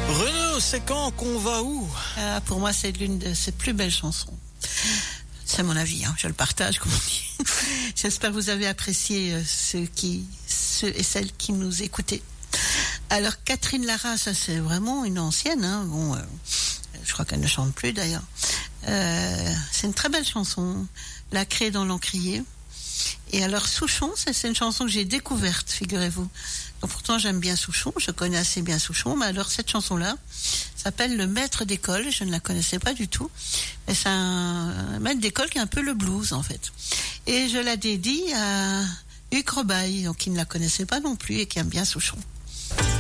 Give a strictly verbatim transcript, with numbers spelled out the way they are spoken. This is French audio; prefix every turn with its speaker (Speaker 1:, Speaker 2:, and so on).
Speaker 1: Renaud, c'est quand qu'on va où?
Speaker 2: Ah, pour moi, c'est l'une de ses plus belles chansons. C'est mon avis, hein, je le partage, comme on dit. J'espère que vous avez apprécié euh, ceux, qui, ceux et celles qui nous écoutaient. Alors, Catherine Lara, ça c'est vraiment une ancienne. Hein. Bon, euh, je crois qu'elle ne chante plus d'ailleurs. Euh, c'est une très belle chanson. La Craie dans l'encrier. Et alors, Souchon, ça, c'est une chanson que j'ai découverte, figurez-vous. Donc, pourtant, j'aime bien Souchon, je connais assez bien Souchon, mais alors, cette chanson-là s'appelle Le Maître d'école, je ne la connaissais pas du tout. Mais c'est un, un maître d'école qui est un peu le blues, en fait. Et je la dédie à Hugues Robaille, donc qui ne la connaissait pas non plus et qui aime bien Souchon.